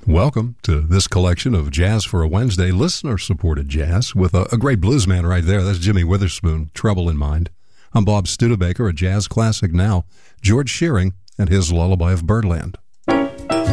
Welcome to this collection of Jazz for a Wednesday, listener-supported jazz with a great bluesman right there. That's Jimmy Witherspoon, Trouble in Mind. I'm Bob Studebaker, a jazz classic now, George Shearing and his Lullaby of Birdland.